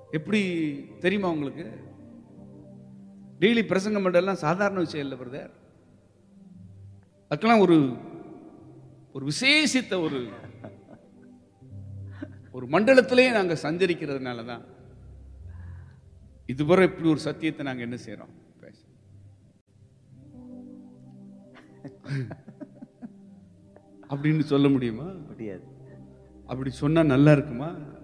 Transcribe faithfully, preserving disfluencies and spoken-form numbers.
எப்படி தெரியுமா உங்களுக்கு? டெய்லி பிரசங்கம் பண்றதெல்லாம் சாதாரண விஷயம் இல்லை பிரதர். அதுக்கெல்லாம் ஒரு ஒரு விசேஷித்த ஒரு ஒரு மண்டலத்திலே நாங்க சஞ்சரிக்கிறதுனால தான் இதுவரை இப்படி ஒரு சத்தியத்தை நாங்க என்ன செய்யறோம் பேச. அப்படின்னு சொல்ல முடியுமா? முடியாது. அப்படி சொன்னா நல்லா இருக்குமா?